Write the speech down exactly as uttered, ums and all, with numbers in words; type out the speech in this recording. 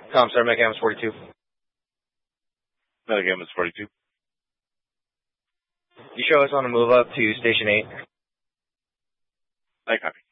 Com, sir, Metacam is forty-two. Metacam is forty-two. You show us on a move up to Station eight. I copy.